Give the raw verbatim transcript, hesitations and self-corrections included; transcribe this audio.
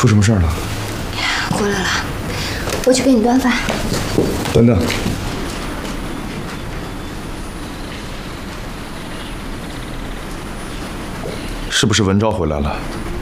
出什么事儿了？ 回来了，我去给你端饭。 等等，是不是文昭回来了？